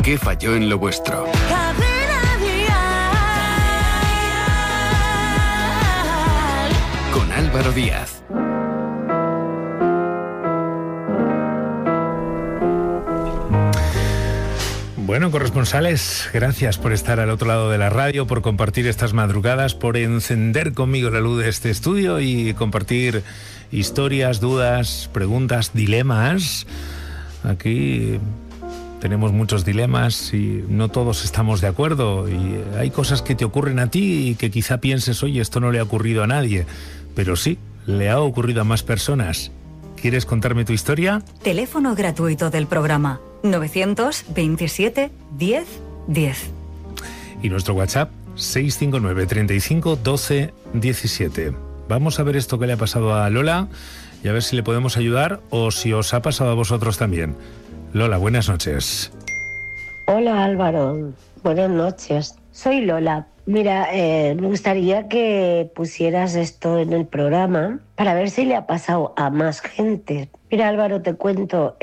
¿Qué falló en lo vuestro? Cadena Dial. Con Álvaro Díaz. Bueno, corresponsales, gracias por estar al otro lado de la radio, por compartir estas madrugadas, por encender conmigo la luz de este estudio y compartir historias, dudas, preguntas, dilemas. Aquí tenemos muchos dilemas y no todos estamos de acuerdo, y hay cosas que te ocurren a ti y que quizá pienses, oye, esto no le ha ocurrido a nadie, pero sí, le ha ocurrido a más personas. ¿Quieres contarme tu historia? Teléfono gratuito del programa 927 10 10. Y nuestro WhatsApp 659 35 12 17. Vamos a ver esto que le ha pasado a Lola y a ver si le podemos ayudar o si os ha pasado a vosotros también. Lola, buenas noches. Hola Álvaro, buenas noches. Soy Lola. Mira, me gustaría que pusieras esto en el programa para ver si le ha pasado a más gente. Mira Álvaro, te cuento,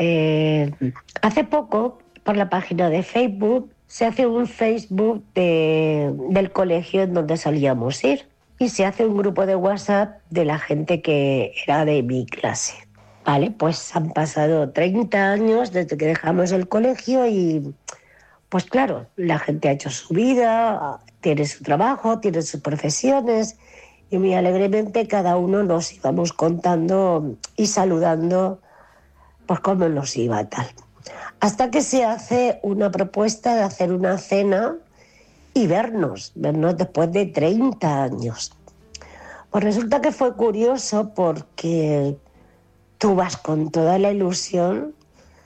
hace poco por la página de Facebook se hace un Facebook del colegio en donde solíamos ir y se hace un grupo de WhatsApp de la gente que era de mi clase. Vale, pues han pasado 30 años desde que dejamos el colegio y pues claro, la gente ha hecho su vida, tiene su trabajo, tiene sus profesiones y muy alegremente cada uno nos íbamos contando y saludando pues cómo nos iba tal. Hasta que se hace una propuesta de hacer una cena y vernos después de 30 años. Pues resulta que fue curioso porque tú vas con toda la ilusión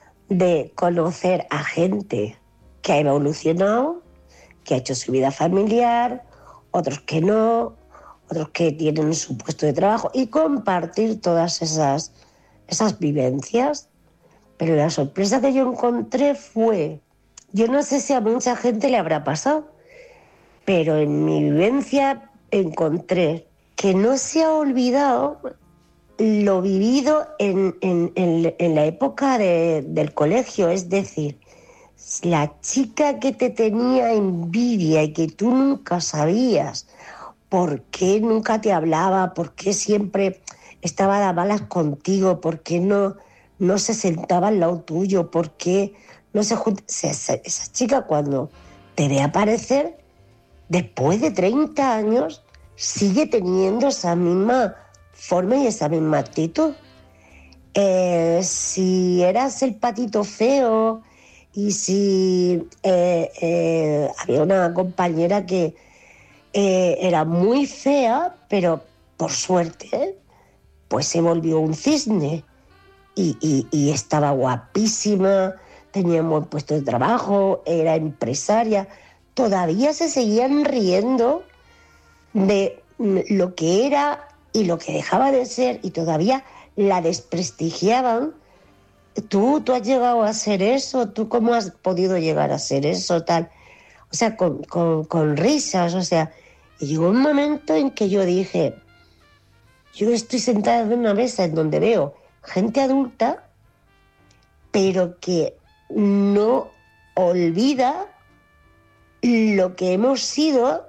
de conocer a gente que ha evolucionado, que ha hecho su vida familiar, otros que no, otros que tienen su puesto de trabajo y compartir todas esas vivencias. Pero la sorpresa que yo encontré fue, yo no sé si a mucha gente le habrá pasado, pero en mi vivencia encontré que no se ha olvidado lo vivido en la época del colegio, es decir, la chica que te tenía envidia y que tú nunca sabías por qué nunca te hablaba, por qué siempre estaba de malas contigo, por qué no se sentaba al lado tuyo, por qué no se juntaba. Esa chica cuando te ve aparecer, después de 30 años, sigue teniendo esa misma forma y esa misma actitud. Si eras el patito feo y si había una compañera que era muy fea, pero por suerte pues se volvió un cisne y estaba guapísima, tenía un buen puesto de trabajo, era empresaria, todavía se seguían riendo de lo que era y lo que dejaba de ser y todavía la desprestigiaban. Tú has llegado a ser eso, tú cómo has podido llegar a ser eso, tal. O sea, con risas, o sea. Y llegó un momento en que yo dije, yo estoy sentada en una mesa en donde veo gente adulta, pero que no olvida lo que hemos sido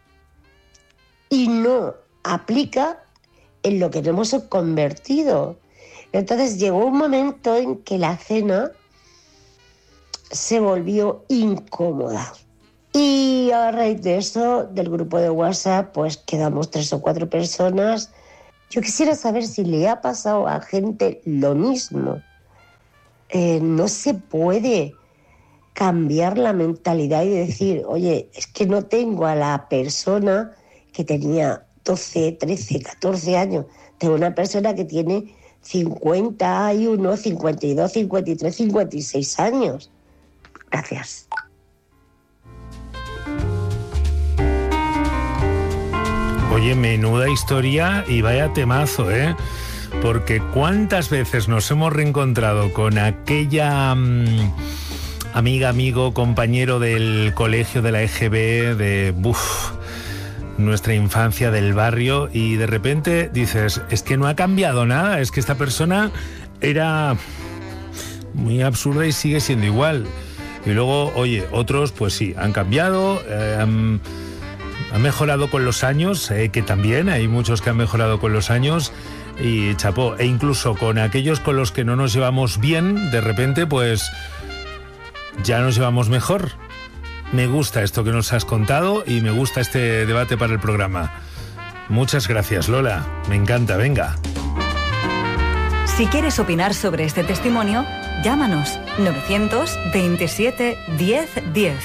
y no aplica en lo que nos hemos convertido. Entonces llegó un momento en que la cena se volvió incómoda. Y a raíz de eso, del grupo de WhatsApp, pues quedamos 3 o 4 personas. Yo quisiera saber si le ha pasado a gente lo mismo. No se puede cambiar la mentalidad y decir, oye, es que no tengo a la persona que tenía 12, 13, 14 años. Tengo una persona que tiene 51, 52, 53, 56 años. Gracias. Oye, menuda historia y vaya temazo, ¿eh? Porque cuántas veces nos hemos reencontrado con aquella amiga, amigo, compañero del colegio, de la EGB, de nuestra infancia, del barrio, y de repente dices, es que no ha cambiado nada, es que esta persona era muy absurda y sigue siendo igual. Y luego, oye, otros pues sí, han cambiado, han mejorado con los años, que también hay muchos que han mejorado con los años, y chapó. E incluso con aquellos con los que no nos llevamos bien, de repente pues ya nos llevamos mejor. Me gusta esto que nos has contado y me gusta este debate para el programa. Muchas gracias, Lola. Me encanta, venga. Si quieres opinar sobre este testimonio, llámanos 927 10 10.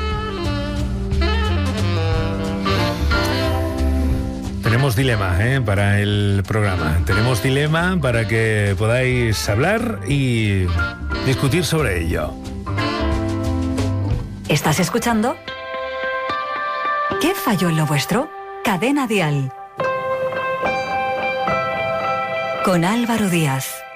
Tenemos dilema para el programa. Tenemos dilema para que podáis hablar y discutir sobre ello. ¿Estás escuchando? ¿Qué falló en lo vuestro? Cadena Dial. Con Álvaro Díaz.